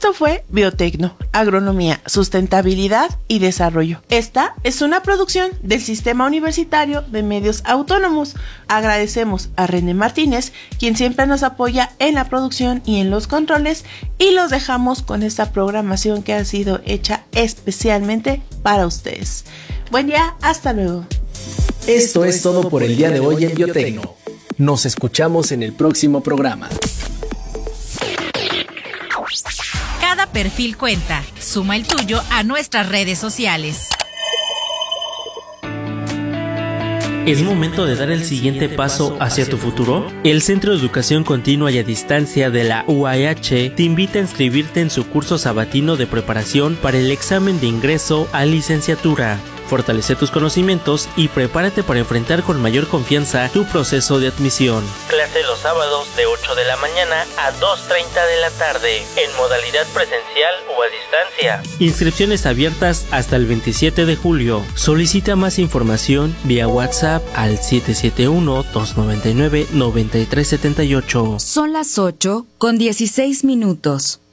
Esto fue Biotecno, Agronomía, Sustentabilidad y Desarrollo. Esta es una producción del Sistema Universitario de Medios Autónomos. Agradecemos a René Martínez, quien siempre nos apoya en la producción y en los controles, y los dejamos con esta programación que ha sido hecha especialmente para ustedes. Buen día, hasta luego. Esto es todo por el día de hoy en Biotecno. Nos escuchamos en el próximo programa. Cada perfil cuenta. Suma el tuyo a nuestras redes sociales. ¿Es momento de dar el siguiente paso hacia tu futuro? El Centro de Educación Continua y a Distancia de la UAH te invita a inscribirte en su curso sabatino de preparación para el examen de ingreso a licenciatura. Fortalece tus conocimientos y prepárate para enfrentar con mayor confianza tu proceso de admisión. Clase los sábados de 8 de la mañana a 2:30 de la tarde, en modalidad presencial o a distancia. Inscripciones abiertas hasta el 27 de julio. Solicita más información vía WhatsApp al 771-299-9378. Son las 8:16.